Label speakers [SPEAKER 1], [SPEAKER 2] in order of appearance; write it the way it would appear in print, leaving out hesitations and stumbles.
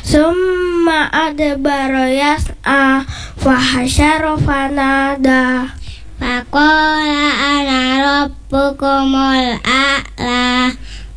[SPEAKER 1] Summa adbara yas'a wa hasyara fanada.
[SPEAKER 2] Faqala ana rabbukumul a'la.